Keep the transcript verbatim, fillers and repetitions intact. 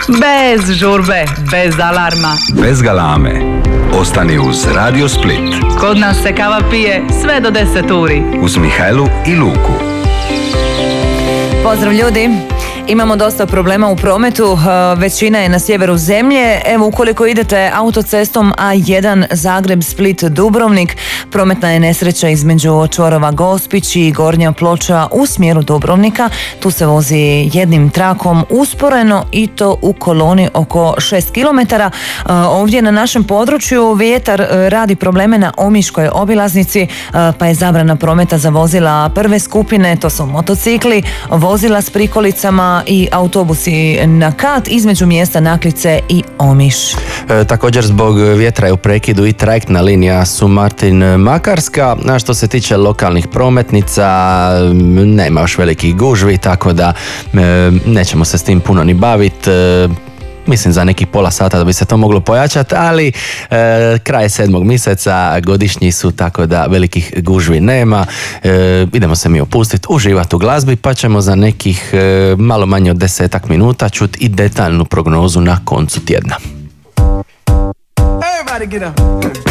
Bez žurbe, bez alarma. Bez galame. Ostani uz Radio Split. Kod nas se kava pije sve do deset uri. Uz Mihajlu i Luku. Pozdrav ljudi! Imamo dosta problema u prometu, većina je na sjeveru zemlje. Evo, ukoliko idete autocestom A jedan Zagreb, Split, Dubrovnik, prometna je nesreća između čvorova Gospić i Gornja Ploča u smjeru Dubrovnika. Tu se vozi jednim trakom usporeno i to u koloni oko šest kilometara. Ovdje na našem području vjetar radi probleme na Omiškoj obilaznici, pa je zabrana prometa za vozila prve skupine, to su motocikli, vozila s prikolicama i autobusi na kat između mjesta Naklice i Omiš. E, također zbog vjetra je u prekidu i trajektna linija Sumartin-Makarska. A što se tiče lokalnih prometnica, nema još velikih gužvi, tako da e, nećemo se s tim puno ni baviti. E, Mislim za nekih pola sata da bi se to moglo pojačati, ali e, kraj sedmog mjeseca, godišnji su, tako da velikih gužvi nema. E, idemo se mi opustiti, uživati u glazbi, pa ćemo za nekih e, malo manje od desetak minuta čuti i detaljnu prognozu na koncu tjedna.